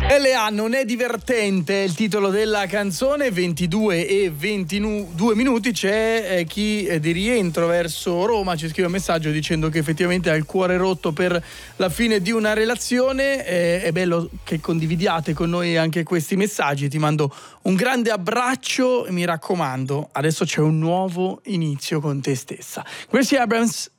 LA non è divertente, è il titolo della canzone. 22 e 22 minuti. C'è chi di rientro verso Roma ci scrive un messaggio dicendo che effettivamente ha il cuore rotto per la fine di una relazione. È bello che condividiate con noi anche questi messaggi. Ti mando un grande abbraccio e mi raccomando, adesso c'è un nuovo inizio con te stessa. Gracie Abrams.